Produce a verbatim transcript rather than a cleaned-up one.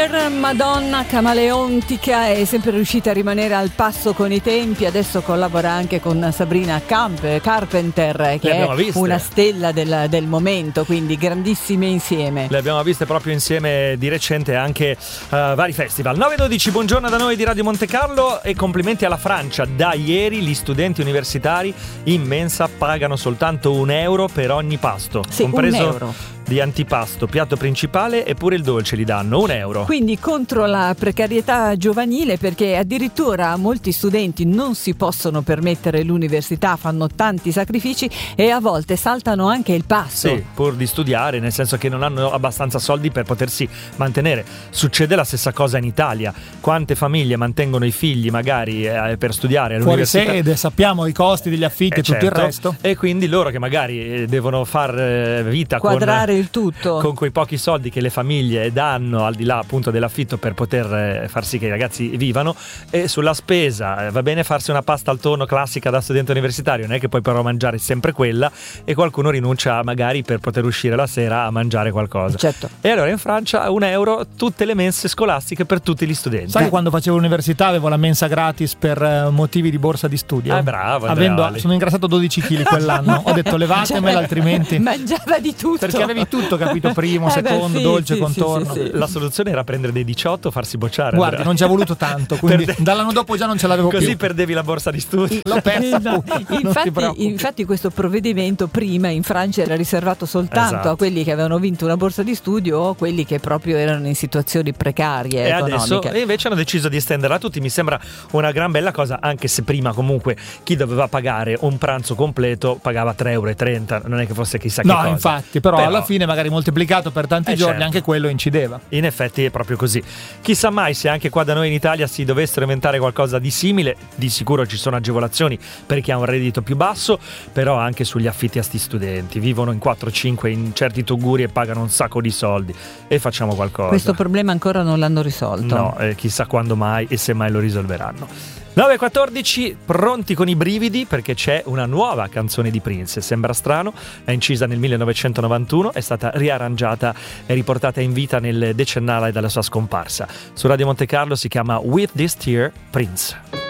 Super Madonna camaleontica, è sempre riuscita a rimanere al passo con i tempi. Adesso collabora anche con Sabrina Camp- Carpenter, che è viste. una stella del, del momento, quindi grandissime insieme. Le abbiamo viste proprio insieme di recente anche uh, vari festival. nove e dodici, buongiorno da noi di Radio Monte Carlo e complimenti alla Francia. Da ieri gli studenti universitari in mensa pagano soltanto un euro per ogni pasto, sì, compreso un euro di antipasto, piatto principale e pure il dolce li danno, un euro. Quindi contro la precarietà giovanile, perché addirittura molti studenti non si possono permettere l'università, fanno tanti sacrifici e a volte saltano anche il passo. Sì, pur di studiare, nel senso che non hanno abbastanza soldi per potersi mantenere. Succede la stessa cosa in Italia. Quante famiglie mantengono i figli magari eh, per studiare all'università? Fuori sede, sappiamo i costi degli affitti eh, e tutto certo. il resto. E quindi loro che magari devono far eh, vita quadrare con il tutto con quei pochi soldi che le famiglie danno al di là appunto dell'affitto per poter eh, far sì che i ragazzi vivano, e sulla spesa eh, va bene farsi una pasta al tonno classica da studente universitario, non è che puoi però mangiare sempre quella, e qualcuno rinuncia magari per poter uscire la sera a mangiare qualcosa. Certo. E allora in Francia un euro tutte le mense scolastiche per tutti gli studenti. Sai che quando facevo l'università avevo la mensa gratis per uh, motivi di borsa di studio? Ah, bravo, Avendo, sono ingrassato dodici chili quell'anno. Ho detto levatemela, altrimenti mangiava di tutto, perché avevi tutto, capito? Primo, eh secondo, beh, sì, dolce, sì, contorno. sì, sì, sì. La soluzione era prendere dei diciotto, farsi bocciare. Guardi, Andrea. non ci è voluto tanto, quindi Perde- dall'anno dopo già non ce l'avevo Così più. perdevi la borsa di studio. L'ho persa. No, non ti infatti, preoccupi. infatti questo provvedimento prima in Francia era riservato soltanto Esatto. a quelli che avevano vinto una borsa di studio o quelli che proprio erano in situazioni precarie E economiche. adesso e invece hanno deciso di estenderla a tutti. Mi sembra una gran bella cosa, anche se prima comunque chi doveva pagare un pranzo completo pagava tre euro e trenta, non è che fosse chissà che No, cosa. infatti, però, Però- alla fine magari moltiplicato per tanti Eh, giorni certo. anche quello incideva. In effetti è proprio così. Chissà mai se anche qua da noi in Italia si dovessero inventare qualcosa di simile. Di sicuro ci sono agevolazioni per chi ha un reddito più basso, però anche sugli affitti a sti studenti. Vivono in quattro cinque in certi tuguri e pagano un sacco di soldi. E facciamo qualcosa. Questo problema ancora non l'hanno risolto. No, eh, chissà quando mai e se mai lo risolveranno. nove e quattordici, pronti con i brividi perché c'è una nuova canzone di Prince. Sembra strano, è incisa nel millenovecentonovantuno, è stata riarrangiata e riportata in vita nel decennale dalla sua scomparsa. Su Radio Monte Carlo si chiama With This Tear, Prince.